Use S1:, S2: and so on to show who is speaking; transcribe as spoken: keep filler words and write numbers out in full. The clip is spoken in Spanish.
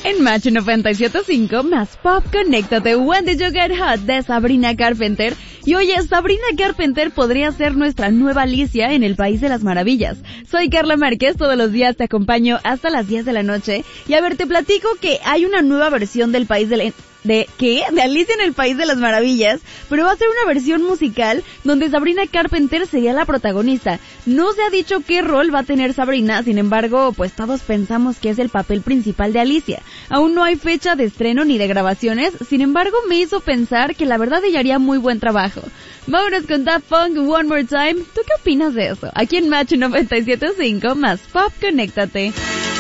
S1: En Match noventa y siete punto cinco, más pop, conéctate When Did You Get Hot de Sabrina Carpenter. Y oye, Sabrina Carpenter podría ser nuestra nueva Alicia en el País de las Maravillas. Soy Carla Márquez, todos los días te acompaño hasta las diez de la noche. Y a ver, te platico que hay una nueva versión del País de la... ¿De qué? De Alicia en el País de las Maravillas, pero va a ser una versión musical donde Sabrina Carpenter sería la protagonista. No se ha dicho qué rol va a tener Sabrina, sin embargo, pues todos pensamos que es el papel principal de Alicia. Aún no hay fecha de estreno ni de grabaciones, sin embargo me hizo pensar que la verdad ella haría muy buen trabajo. Vámonos con Daft Punk, One More Time. ¿Tú qué opinas de eso? Aquí en Match noventa y siete punto cinco, más pop, conéctate.